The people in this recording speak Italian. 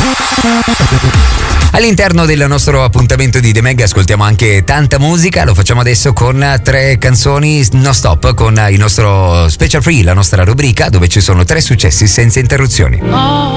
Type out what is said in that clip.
All'interno del nostro appuntamento di The Mag ascoltiamo anche tanta musica, lo facciamo adesso con 3 canzoni non stop, con il nostro Special Free, la nostra rubrica dove ci sono 3 successi senza interruzioni.